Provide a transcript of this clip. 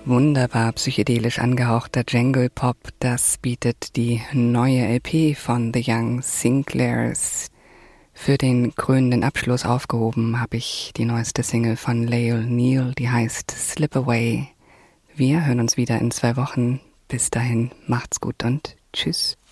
Wunderbar psychedelisch angehauchter Jangle Pop, das bietet die neue LP von The Young Sinclairs. Für den krönenden Abschluss aufgehoben habe ich die neueste Single von Lael Neal, die heißt Slip Away. Wir hören uns wieder in 2 Wochen. Bis dahin, macht's gut und tschüss.